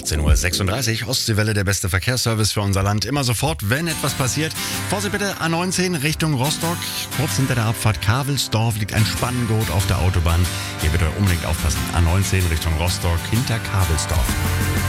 18:36 Uhr, Ostseewelle, der beste Verkehrsservice für unser Land. Immer sofort, wenn etwas passiert. Vorsicht bitte, A19 Richtung Rostock. Kurz hinter der Abfahrt Kavelsdorf liegt ein Spanngurt auf der Autobahn. Hier bitte unbedingt aufpassen. A19 Richtung Rostock hinter Kavelsdorf.